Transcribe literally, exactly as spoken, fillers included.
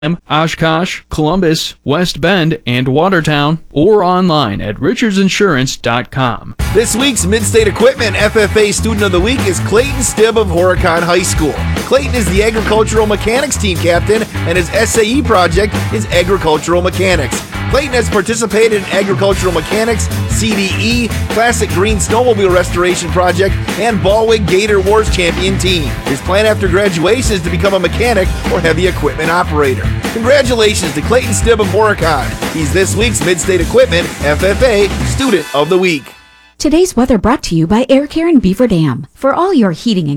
Oshkosh, Columbus, West Bend, and Watertown, or online at richards insurance dot com. This week's Midstate Equipment F F A Student of the Week is Clayton Stibb of Horicon High School. Clayton is the Agricultural Mechanics team captain, and his S A E project is Agricultural Mechanics. Clayton has participated in Agricultural Mechanics, C D E, Classic Green Snowmobile Restoration Project, and Ballwig Gator Wars Champion Team. His plan after graduation is to become a mechanic or heavy equipment operator. Congratulations to Clayton Stibb of Horicon. He's this week's Midstate Equipment F F A Student of the Week. Today's weather brought to you by Air Care and Beaver Dam. For all your heating and